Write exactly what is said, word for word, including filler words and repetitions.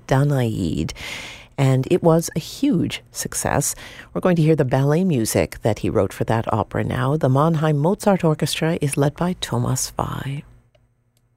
Danaid. And it was a huge success. We're going to hear the ballet music that he wrote for that opera now. The Mannheim Mozart Orchestra is led by Thomas Vai.